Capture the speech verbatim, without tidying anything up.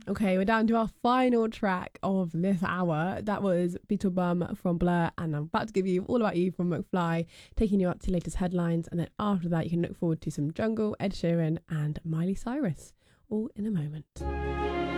Okay, we're down to our final track of this hour. That was Beetle Bum from Blur, and I'm about to give you All About You from McFly, taking you up to latest headlines. And then after that, you can look forward to some Jungle, Ed Sheeran, and Miley Cyrus, all in a moment.